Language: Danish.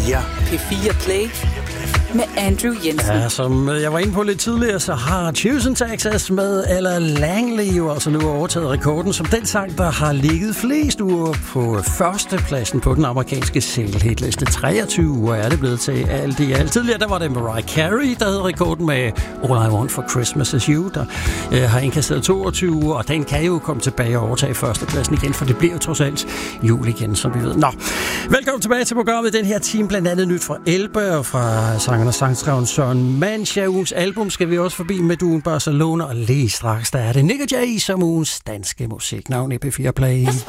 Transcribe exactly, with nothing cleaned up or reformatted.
Ja. P fire Play med Andrew Jensen. Ja, som jeg var inde på lidt tidligere, så har Houston, Texas med Ella Langley jo altså nu overtaget rekorden som den sang, der har ligget flest uger på førstepladsen på den amerikanske single-hitliste. treogtyve uger er det blevet til alt i alt. Tidligere der var det Mariah Carey, der havde rekorden med All I Want for Christmas Is You, der øh, har indkasseret toogtyve uger, og den kan jo komme tilbage og overtage førstepladsen igen, for det bliver jo trods alt jul igen, som vi ved. Nå, velkommen tilbage til programmet. Den her time blandt andet nyt fra Elbe og fra sangeren og sangskriven Søren Mancha. Ugens album skal vi også forbi med duen Barcelona, og lige straks der er det Nick og Jay som ugens danske musiknavn i P fire Play. It's